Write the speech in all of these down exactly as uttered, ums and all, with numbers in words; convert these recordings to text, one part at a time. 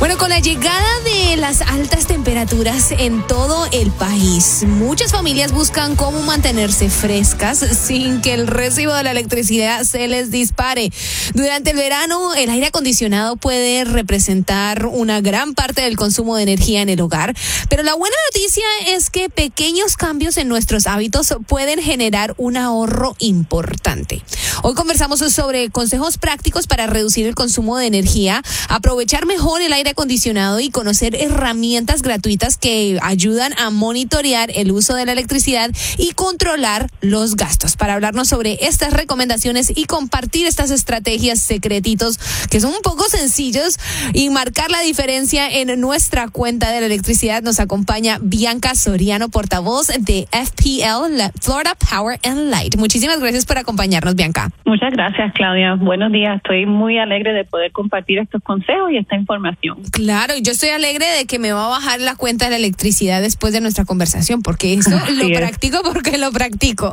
Bueno, con la llegada de las altas temperaturas en todo el país, muchas familias buscan cómo mantenerse frescas sin que el recibo de la electricidad se les dispare. Durante el verano, el aire acondicionado puede representar una gran parte del consumo de energía en el hogar, pero la buena noticia es que pequeños cambios en nuestros hábitos pueden generar un ahorro importante. Hoy conversamos sobre consejos prácticos para reducir el consumo de energía, aprovechar mejor el aire acondicionado y conocer herramientas gratuitas que ayudan a monitorear el uso de la electricidad y controlar los gastos. Para hablarnos sobre estas recomendaciones y compartir estas estrategias secretitos que son un poco sencillos y marcar la diferencia en nuestra cuenta de la electricidad, nos acompaña Bianca Soriano, portavoz de F P L, la Florida Power and Light. Muchísimas gracias por acompañarnos, Bianca. Muchas gracias, Claudia. Buenos días. Estoy muy alegre de poder compartir estos consejos y esta información. Claro, y yo estoy alegre de que me va a bajar la cuenta de la electricidad después de nuestra conversación, porque eso Así lo es. practico porque lo practico.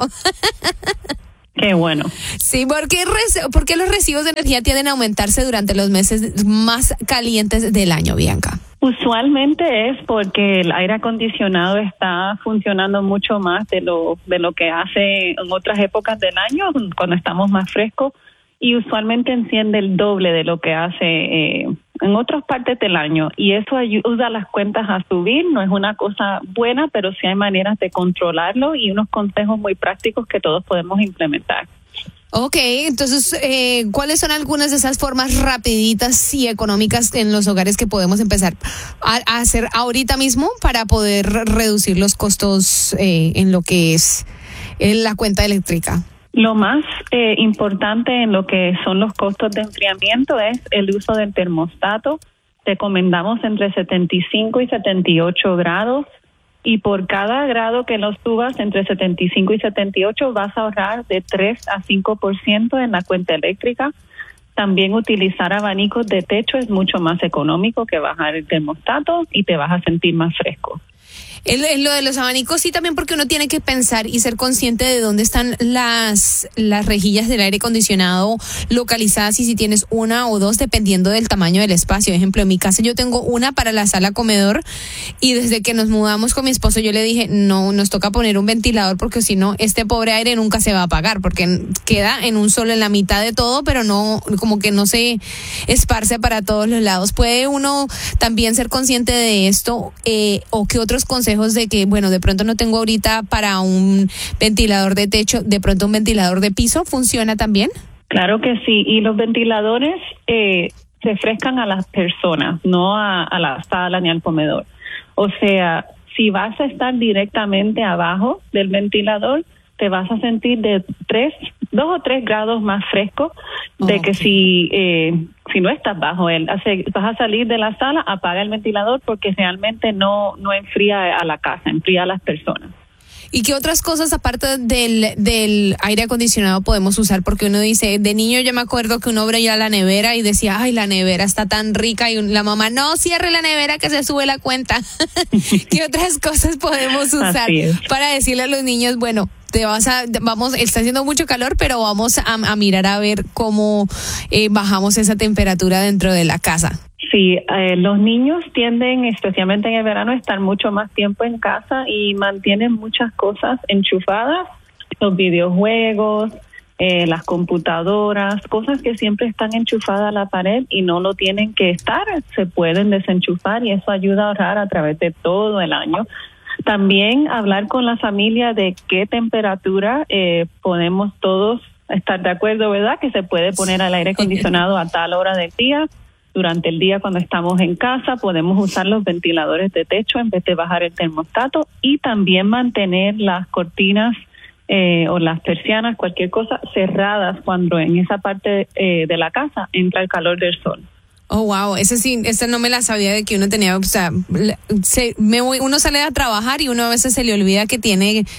Qué bueno. Sí, porque ¿por qué los recibos de energía tienden a aumentarse durante los meses más calientes del año, Bianca? Usualmente es porque el aire acondicionado está funcionando mucho más de lo de lo que hace en otras épocas del año, cuando estamos más frescos, y usualmente enciende el doble de lo que hace eh, en otras partes del año, y eso ayuda a las cuentas a subir. No es una cosa buena, pero sí hay maneras de controlarlo y unos consejos muy prácticos que todos podemos implementar. Ok, entonces, eh, ¿cuáles son algunas de esas formas rapiditas y económicas en los hogares que podemos empezar a, a hacer ahorita mismo para poder reducir los costos eh, en lo que es en la cuenta eléctrica? Lo más eh, importante en lo que son los costos de enfriamiento es el uso del termostato. Recomendamos entre setenta y cinco y setenta y ocho grados. Y por cada grado que lo subas entre setenta y cinco y setenta y ocho vas a ahorrar de tres a cinco por ciento en la cuenta eléctrica. También utilizar abanicos de techo es mucho más económico que bajar el termostato y te vas a sentir más fresco. El, el, lo de los abanicos sí, también porque uno tiene que pensar y ser consciente de dónde están las las rejillas del aire acondicionado localizadas y si tienes una o dos dependiendo del tamaño del espacio. Por ejemplo, en mi casa yo tengo una para la sala comedor y desde que nos mudamos con mi esposo yo le dije, no, nos toca poner un ventilador porque si no, este pobre aire nunca se va a apagar porque queda en un solo en la mitad de todo, pero no, como que no se esparce para todos los lados. ¿Puede uno también ser consciente de esto eh, o qué otros consejos de que, bueno, de pronto no tengo ahorita para un ventilador de techo, de pronto un ventilador de piso funciona también? Claro que sí, y los ventiladores eh, refrescan a las personas, no a, a la sala ni al comedor. O sea, si vas a estar directamente abajo del ventilador, te vas a sentir de tres, dos o tres grados más fresco de oh, que okay. si eh, si no estás bajo él. Hace, vas a salir de la sala, apaga el ventilador porque realmente no no enfría a la casa, enfría a las personas. ¿Y qué otras cosas aparte del del aire acondicionado podemos usar? Porque uno dice, de niño yo me acuerdo que uno abría la nevera y decía, ay, la nevera está tan rica, y la mamá, no, cierre la nevera que se sube la cuenta. ¿Qué otras cosas podemos usar para decirle a los niños, bueno, te vas a, vamos, está haciendo mucho calor, pero vamos a, a mirar a ver cómo eh, bajamos esa temperatura dentro de la casa? Sí, eh, los niños tienden, especialmente en el verano, a estar mucho más tiempo en casa y mantienen muchas cosas enchufadas, los videojuegos, eh, las computadoras, cosas que siempre están enchufadas a la pared y no lo tienen que estar, se pueden desenchufar y eso ayuda a ahorrar a través de todo el año. También hablar con la familia de qué temperatura eh, podemos todos estar de acuerdo, ¿verdad? Que se puede poner al aire acondicionado a tal hora del día. Durante el día cuando estamos en casa podemos usar los ventiladores de techo en vez de bajar el termostato y también mantener las cortinas eh, o las persianas, cualquier cosa, cerradas cuando en esa parte eh, de la casa entra el calor del sol. Oh, wow, ese sí, esa no me la sabía de que uno tenía, o sea, se, me voy, uno sale a trabajar y uno a veces se le olvida que tiene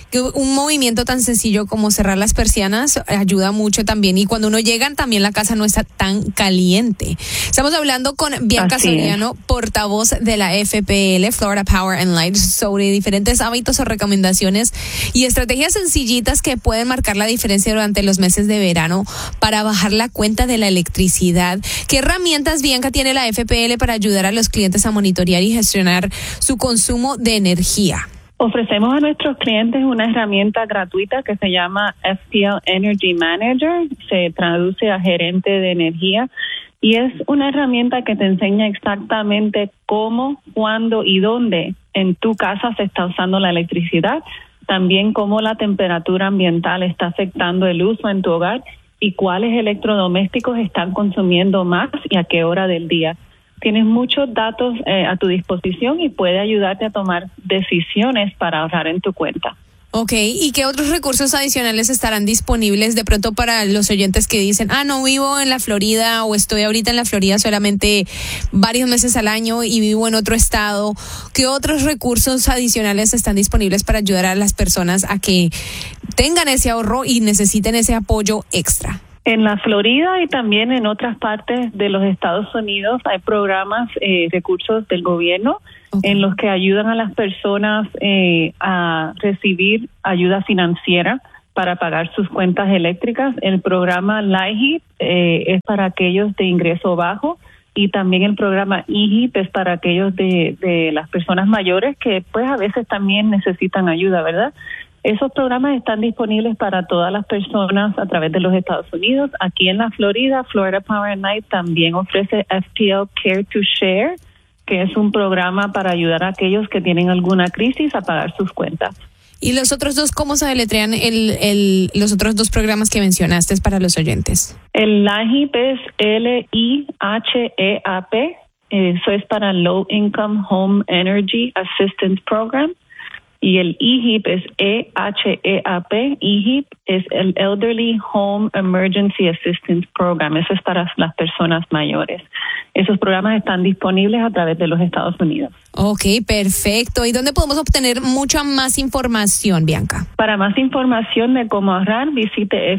que un movimiento tan sencillo como cerrar las persianas ayuda mucho también. Y cuando uno llega, también la casa no está tan caliente. Estamos hablando con Bianca Así Soriano, es. portavoz de la F P L, Florida Power and Light, sobre diferentes hábitos o recomendaciones y estrategias sencillitas que pueden marcar la diferencia durante los meses de verano para bajar la cuenta de la electricidad. ¿Qué herramientas, Bianca, tiene la F P L para ayudar a los clientes a monitorear y gestionar su consumo de energía? Ofrecemos a nuestros clientes una herramienta gratuita que se llama F P L Energy Manager, se traduce a gerente de energía, y es una herramienta que te enseña exactamente cómo, cuándo y dónde en tu casa se está usando la electricidad, también cómo la temperatura ambiental está afectando el uso en tu hogar y cuáles electrodomésticos están consumiendo más y a qué hora del día. Tienes muchos datos eh, a tu disposición y puede ayudarte a tomar decisiones para ahorrar en tu cuenta. Ok, ¿y qué otros recursos adicionales estarán disponibles de pronto para los oyentes que dicen, ah, no vivo en la Florida o estoy ahorita en la Florida solamente varios meses al año y vivo en otro estado? ¿Qué otros recursos adicionales están disponibles para ayudar a las personas a que tengan ese ahorro y necesiten ese apoyo extra? En la Florida y también en otras partes de los Estados Unidos hay programas, eh, recursos del gobierno, okay, en los que ayudan a las personas eh, a recibir ayuda financiera para pagar sus cuentas eléctricas. El programa LIHEAP eh, es para aquellos de ingreso bajo y también el programa E H I P es para aquellos de, de las personas mayores que pues a veces también necesitan ayuda, ¿verdad? Esos programas están disponibles para todas las personas a través de los Estados Unidos. Aquí en la Florida, Florida Power and Light también ofrece F P L Care to Share, que es un programa para ayudar a aquellos que tienen alguna crisis a pagar sus cuentas. ¿Y los otros dos, cómo se deletrean el, el, los otros dos programas que mencionaste para los oyentes? El LIHEAP es L I H E A P, eso es para Low Income Home Energy Assistance Program. Y el E H I P es E H E A P, E H I P es el Elderly Home Emergency Assistance Program, eso es para las personas mayores. Esos programas están disponibles a través de los Estados Unidos. Ok, perfecto. ¿Y dónde podemos obtener mucha más información, Bianca? Para más información de cómo ahorrar, visite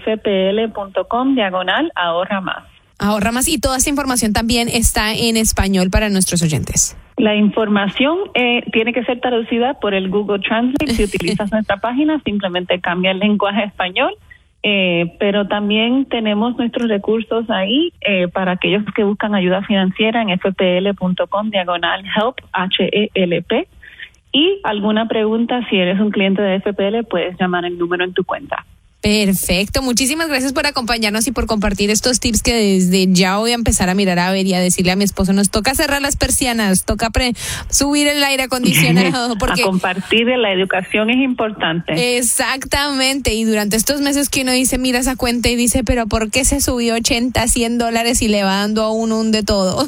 fpl.com diagonal ahorra más. Ahorra más, y toda esa información también está en español para nuestros oyentes. La información eh, tiene que ser traducida por el Google Translate. Si utilizas nuestra página, simplemente cambia el lenguaje a español. Eh, pero también tenemos nuestros recursos ahí eh, para aquellos que buscan ayuda financiera en fpl.com diagonal help, H E L P. Y alguna pregunta, si eres un cliente de F P L, puedes llamar el número en tu cuenta. Perfecto, muchísimas gracias por acompañarnos y por compartir estos tips que desde ya voy a empezar a mirar a ver y a decirle a mi esposo, nos toca cerrar las persianas, toca pre- subir el aire acondicionado. Porque a compartir, la educación es importante. Exactamente, y durante estos meses que uno dice, mira esa cuenta y dice, pero ¿por qué se subió ochenta, cien dólares y le va dando a uno un de todo?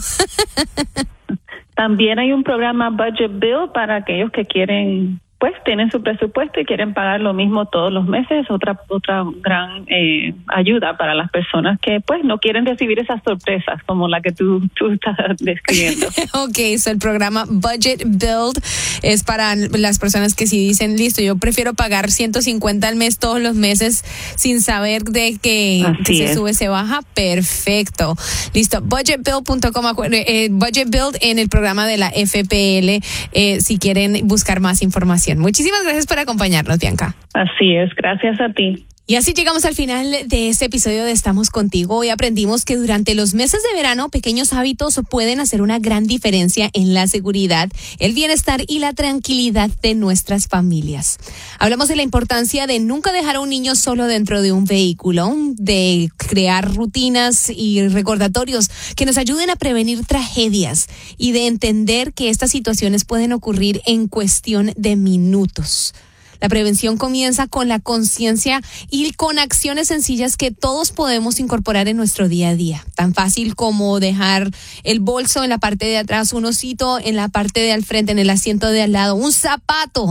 También hay un programa Budget Bill para aquellos que quieren, pues tienen su presupuesto y quieren pagar lo mismo todos los meses. Otra otra gran eh, ayuda para las personas que pues no quieren recibir esas sorpresas como la que tú, tú estás describiendo. Ok, so el programa Budget Build es para las personas que sí dicen, listo, yo prefiero pagar ciento cincuenta al mes todos los meses sin saber de que Así se es. sube, se baja. Perfecto. Listo, budget build punto com, eh, Budget Build en el programa de la F P L, eh, si quieren buscar más información. Muchísimas gracias por acompañarnos, Bianca. Así es, gracias a ti. Y así llegamos al final de este episodio de Estamos Contigo. Hoy aprendimos que durante los meses de verano, pequeños hábitos pueden hacer una gran diferencia en la seguridad, el bienestar y la tranquilidad de nuestras familias. Hablamos de la importancia de nunca dejar a un niño solo dentro de un vehículo, de crear rutinas y recordatorios que nos ayuden a prevenir tragedias y de entender que estas situaciones pueden ocurrir en cuestión de minutos. La prevención comienza con la conciencia y con acciones sencillas que todos podemos incorporar en nuestro día a día. Tan fácil como dejar el bolso en la parte de atrás, un osito en la parte de al frente, en el asiento de al lado, un zapato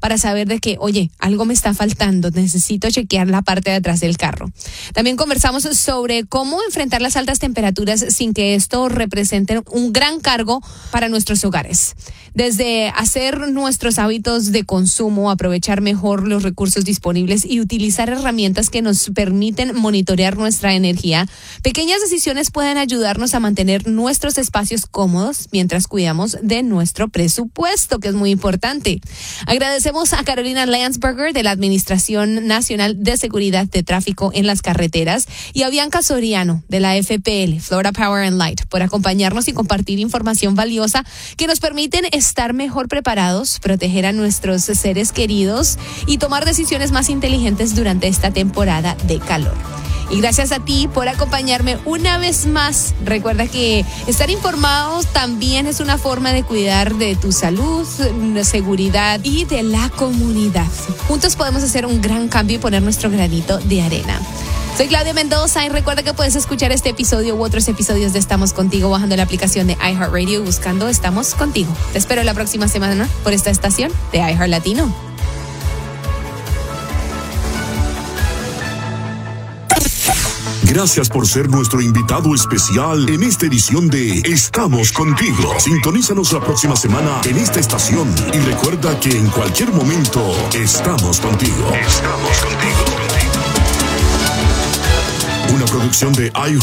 para saber de que, oye, algo me está faltando, necesito chequear la parte de atrás del carro. También conversamos sobre cómo enfrentar las altas temperaturas sin que esto represente un gran cargo para nuestros hogares. Desde hacer nuestros hábitos de consumo, aprovechar mejor los recursos disponibles y utilizar herramientas que nos permiten monitorear nuestra energía, pequeñas decisiones pueden ayudarnos a mantener nuestros espacios cómodos mientras cuidamos de nuestro presupuesto, que es muy importante. Agradecemos a Carolina Landsberger de la Administración Nacional de Seguridad de Tráfico en las Carreteras y a Bianca Soriano de la F P L, Florida Power and Light, por acompañarnos y compartir información valiosa que nos permiten estar mejor preparados, proteger a nuestros seres queridos y tomar decisiones más inteligentes durante esta temporada de calor. Y gracias a ti por acompañarme una vez más. Recuerda que estar informados también es una forma de cuidar de tu salud, seguridad y de la comunidad. Juntos podemos hacer un gran cambio y poner nuestro granito de arena. Soy Claudia Mendoza y recuerda que puedes escuchar este episodio u otros episodios de Estamos Contigo bajando la aplicación de iHeartRadio y buscando Estamos Contigo. Te espero la próxima semana por esta estación de iHeart Latino. Gracias por ser nuestro invitado especial en esta edición de Estamos Contigo. Sintonízanos la próxima semana en esta estación y recuerda que en cualquier momento estamos contigo. Estamos contigo. Una producción de iHeart.